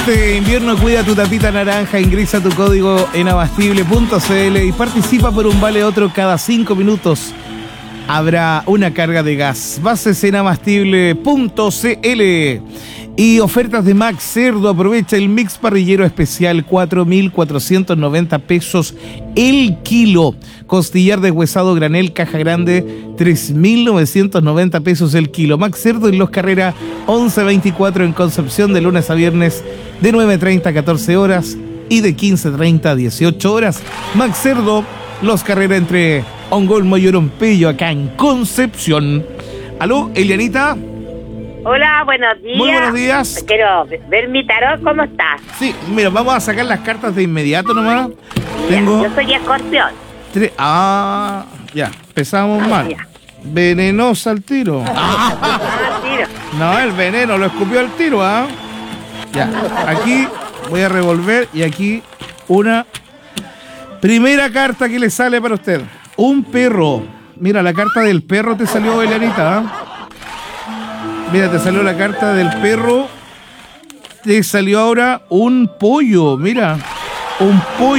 Este invierno cuida tu tapita naranja, ingresa tu código en abastible.cl y participa por un vale otro cada 5 minutos. Habrá una carga de gas. Bases en abastible.cl. Y ofertas de Max Cerdo. Aprovecha el mix parrillero especial, 4.490 pesos el kilo. Costillar deshuesado granel caja grande, 3.990 pesos el kilo. Max Cerdo en Los Carrera 1124 en Concepción, de lunes a viernes de 9:30 a 14 horas y de 15:30 a 18 horas. Max Cerdo, Los Carrera entre Ongolmo y Orompello, acá en Concepción. ¿Aló, Elianita? Hola, buenos días. Muy buenos días. Quiero ver mi tarot, ¿cómo está? Sí, mira, vamos a sacar las cartas de inmediato nomás. Mira, Tengo yo soy escorpión. ya, empezamos mal. Ya. Venenosa al tiro. Tiro. No, el veneno lo escupió al tiro, ¿ah? Ya, aquí voy a revolver y aquí una primera carta que le sale para usted. Un perro. Mira, la carta del perro te salió, Elianita, ¿ah? Mira, te salió la carta del perro. Te salió ahora un pollo, mira. Un pollo.